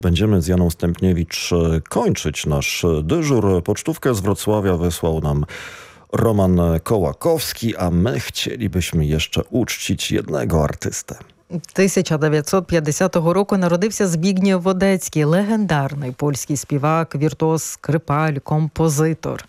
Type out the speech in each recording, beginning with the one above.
Będziemy z Janą Stępniewicz kończyć nasz dyżur. Pocztówkę z Wrocławia wysłał nam Roman Kołakowski, a my chcielibyśmy jeszcze uczcić jednego artystę. 1950 року народився Збігнєв Водецький, легендарний польський співак, віртуоз, скрипаль, композитор.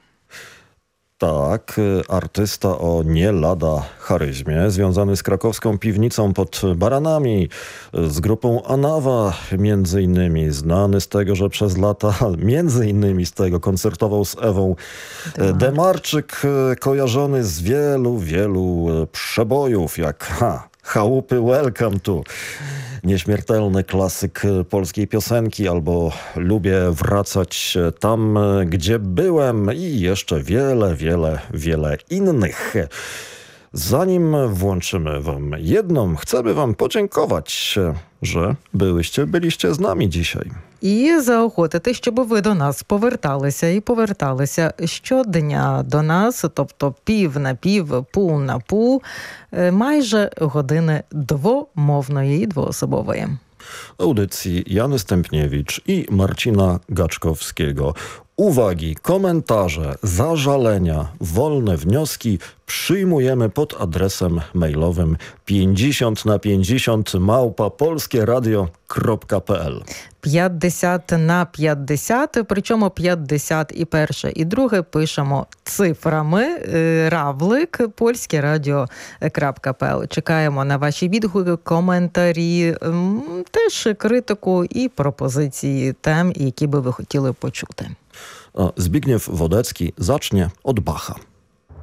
Tak, artysta o nie lada charyzmie, związany z krakowską piwnicą pod Baranami, z grupą Anawa między innymi, znany z tego, że przez lata między innymi z tego koncertował z Ewą Demarczyk, kojarzony z wielu przebojów, jak Chałupy Welcome to, nieśmiertelny klasyk polskiej piosenki, albo Lubię wracać tam, gdzie byłem i jeszcze wiele innych. Zanim włączymy wam jedną, chcemy wam podziękować, że byliście z nami dzisiaj. І заохотити, щоб ви до нас поверталися щодня до нас, тобто пів на пів, пул на пул, майже години двомовної і двоособової. Audycji Jany Stępniewicz i Marcina Gaczkowskiego. Uwagi, komentarze, zażalenia, wolne wnioski przyjmujemy pod adresem mailowym 50na50 @polskieradio.pl. 50/50, причому 50 і перше, і друге пишемо цифрами, равлик, polskieradio.pl. Чекаємо на ваші відгуки, коментарі, теж критику і пропозиції тем, які би ви хотіли почути. Zbigniew Wodecki zacznie od Bacha.